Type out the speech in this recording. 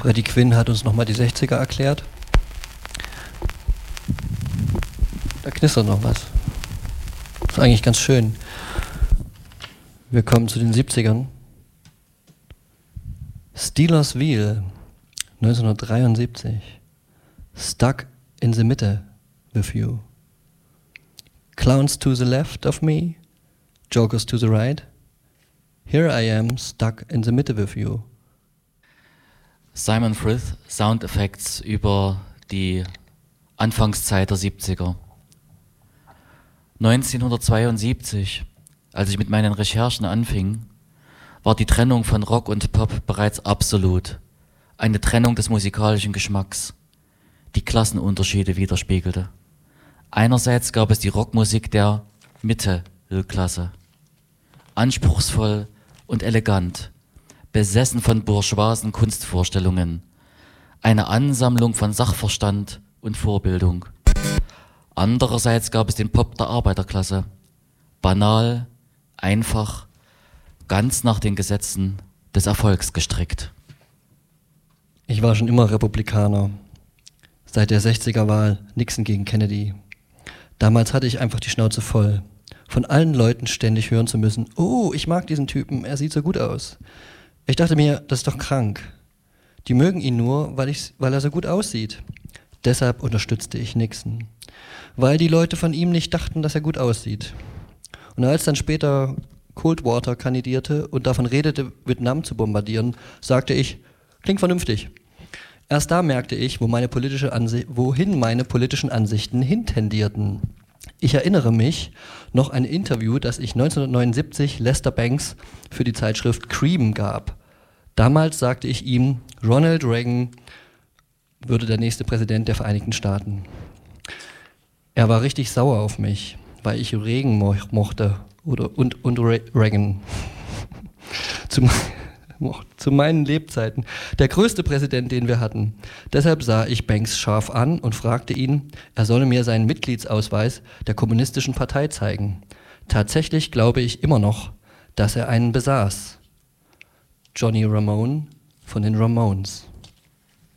Freddie Quinn hat uns nochmal die 60er erklärt. Da knistert noch was. Das ist eigentlich ganz schön. Wir kommen zu den 70ern. Steelers Wheel, 1973. Stuck in the Mitte with you. Clowns to the left of me, jokers to the right. Here I am, stuck in the Mitte with you. Simon Frith, Sound Effects über die Anfangszeit der 70er. 1972, als ich mit meinen Recherchen anfing, war die Trennung von Rock und Pop bereits absolut. Eine Trennung des musikalischen Geschmacks, die Klassenunterschiede widerspiegelte. Einerseits gab es die Rockmusik der Mitte-Klasse. Anspruchsvoll und elegant, besessen von bourgeoisen Kunstvorstellungen. Eine Ansammlung von Sachverstand und Vorbildung. Andererseits gab es den Pop der Arbeiterklasse. Banal, einfach, ganz nach den Gesetzen des Erfolgs gestrickt. Ich war schon immer Republikaner. Seit der 60er-Wahl Nixon gegen Kennedy. Damals hatte ich einfach die Schnauze voll. Von allen Leuten ständig hören zu müssen, oh, ich mag diesen Typen, er sieht so gut aus. Ich dachte mir, das ist doch krank. Die mögen ihn nur, weil er so gut aussieht. Deshalb unterstützte ich Nixon. Weil die Leute von ihm nicht dachten, dass er gut aussieht. Und als dann später Coldwater kandidierte und davon redete, Vietnam zu bombardieren, sagte ich, klingt vernünftig. Erst da merkte ich, wohin meine politischen Ansichten hintendierten. Ich erinnere mich noch an ein Interview, das ich 1979 Lester Banks für die Zeitschrift Cream gab. Damals sagte ich ihm, Ronald Reagan würde der nächste Präsident der Vereinigten Staaten. Er war richtig sauer auf mich, weil ich Reagan mochte und Reagan. Zu meinen Lebzeiten. Der größte Präsident, den wir hatten. Deshalb sah ich Banks scharf an und fragte ihn, er solle mir seinen Mitgliedsausweis der Kommunistischen Partei zeigen. Tatsächlich glaube ich immer noch, dass er einen besaß. Johnny Ramone von den Ramones.